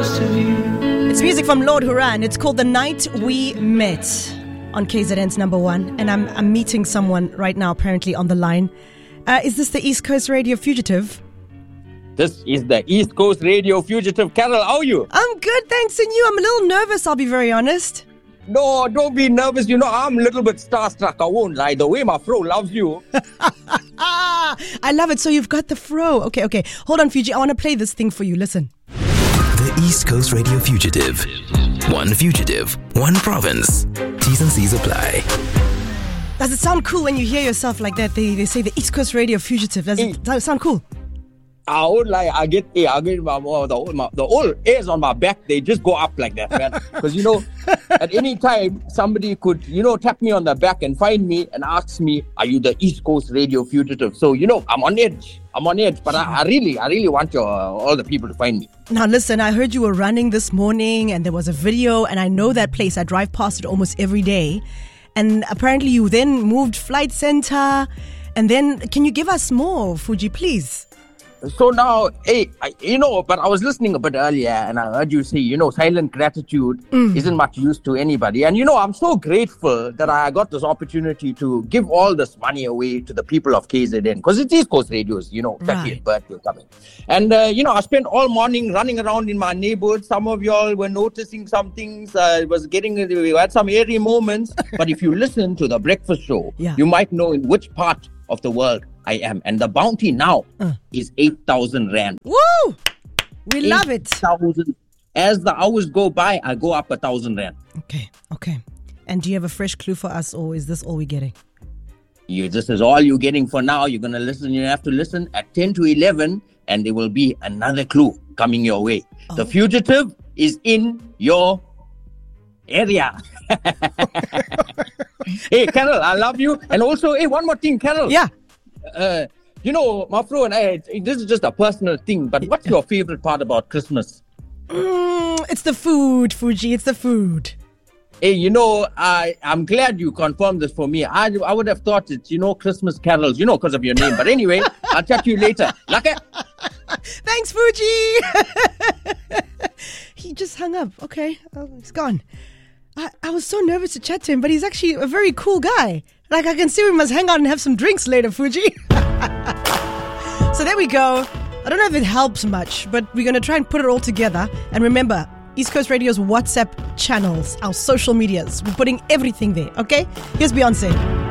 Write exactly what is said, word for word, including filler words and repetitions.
ghost of you. It's music from Lord Huron. It's called The Night We Met on K Z N's number one. And I'm, I'm meeting someone right now, apparently on the line. Uh, is this the East Coast Radio Fugitive? This is the East Coast Radio Fugitive. Carol, how are you? I'm good, thanks. And you? I'm a little nervous, I'll be very honest. No, don't be nervous. You know, I'm a little bit starstruck. I won't lie. The way my fro loves you. I love it. So you've got the fro. Okay, okay. Hold on, Fuji. I want to play this thing for you. Listen. The East Coast Radio Fugitive. One fugitive, one province. T's and C's apply. Does it sound cool when you hear yourself like that? They they say the East Coast Radio Fugitive. Does it, does it sound cool? I won't lie. I get, hey, I get my, the, my, the old hairs on my back. They just go up like that, man. Because, you know, at any time, somebody could, you know, tap me on the back and find me and ask me, are you the East Coast Radio Fugitive? So, you know, I'm on edge. I'm on edge. But I, I really, I really want your, uh, all the people to find me. Now, listen, I heard you were running this morning and there was a video and I know that place. I drive past it almost every day. And apparently you then moved Flight Center. And then, can you give us more, Fuji, please? So now, hey, I, you know, but I was listening a bit earlier and I heard you say, you know, silent gratitude mm. isn't much use to anybody. And, you know, I'm so grateful that I got this opportunity to give all this money away to the people of K Z N because it's East Coast Radio's, you know, thirtieth birthday coming. And, uh, you know, I spent all morning running around in my neighborhood. Some of y'all were noticing some things. Uh, it was getting, we had some airy moments. But if you listen to the breakfast show, yeah. you might know in which part of the world I am. And the bounty now uh. is eight thousand rand. Woo! We love it. eight thousand. As the hours go by, I go up a thousand rand. Okay, okay. And do you have a fresh clue for us or is this all we're getting? You, this is all you're getting for now. You're going to listen. You have to listen at ten to eleven and there will be another clue coming your way. Oh. The fugitive is in your area. Hey, Carol, I love you. And also, hey, one more thing, Carol. Yeah. Uh, you know, my fro and I, this is just a personal thing, but what's your favorite part about Christmas? Mm, it's the food, Fuji. It's the food. Hey, you know, I, I'm glad you confirmed this for me. I, I would have thought it's, you know, Christmas carols, you know, because of your name. But anyway, I'll chat to you later. Laka. Thanks, Fuji. He just hung up. Okay, oh, he's gone. I, I was so nervous to chat to him, but he's actually a very cool guy. Like, I can see we must hang out and have some drinks later, Fuji. So there we go. I don't know if it helps much, but we're going to try and put it all together. And remember, East Coast Radio's WhatsApp channels, our social medias. We're putting everything there, okay? Here's Beyonce.